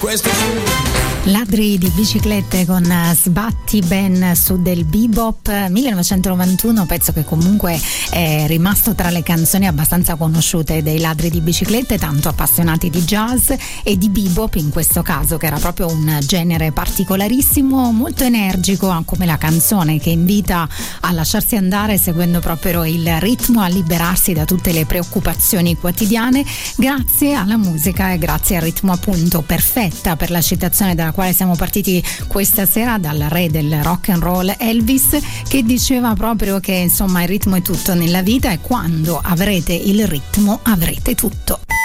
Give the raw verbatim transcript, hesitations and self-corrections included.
Questo Ladri di biciclette con Sbatti Ben su del bebop, millenovecentonovantuno, pezzo che comunque è rimasto tra le canzoni abbastanza conosciute dei Ladri di biciclette, tanto appassionati di jazz e di bebop in questo caso, che era proprio un genere particolarissimo, molto energico, come la canzone che invita a lasciarsi andare seguendo proprio il ritmo, a liberarsi da tutte le preoccupazioni quotidiane grazie alla musica e grazie al ritmo appunto perfetta per la citazione della quale siamo partiti questa sera, dal re del rock and roll Elvis, che diceva proprio che insomma il ritmo è tutto nella vita e quando avrete il ritmo avrete tutto.